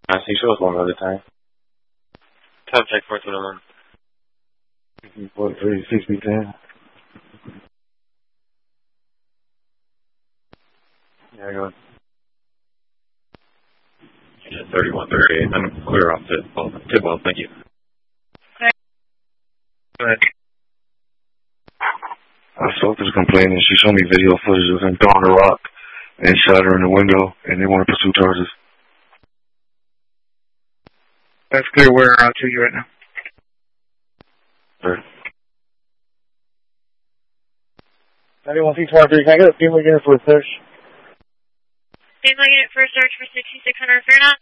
I see shows one other time. Time check 1401. 43, 60, 10. Yeah, go ahead. Yeah, 3138. I'm clear off tip well, thank you. Go ahead. Assaulters complaining. She showed me video footage of him throwing a rock and shattering the window, and they want to pursue charges. That's clear. We're out to you right now. Sir. 91-613, can I get a female unit for a search? Female unit for a search for 6600 Fairmount.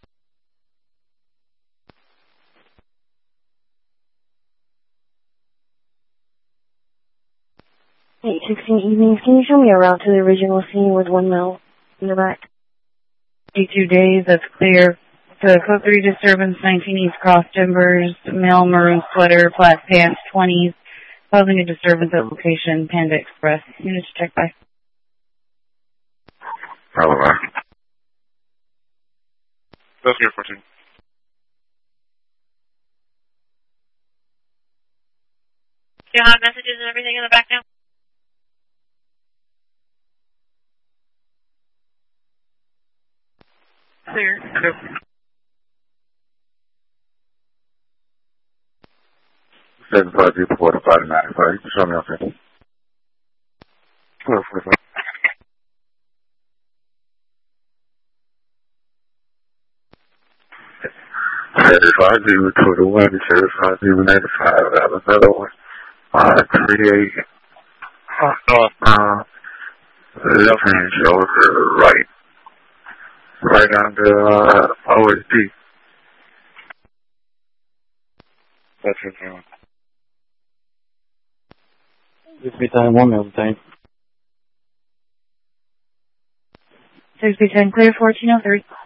8:16 evenings. Can you show me a route to the original scene with 1 mile in the back? 52 days, that's clear. So code 3 disturbance, 19 East Cross Timbers, male maroon sweater, black pants, 20s, causing a disturbance at location, Panda Express. Units check by. Hello, man. That's clear 14. Do you have messages and everything in the back now? Clear. 75 people, 45 to 95. You can show me off here. 45. 75 people, 21, 75 people, 95. I have another one. 38. Left hand shoulder, right. Right under OSD. That's it, man. This be time 1 minute thing. 6B10 clear, 1403.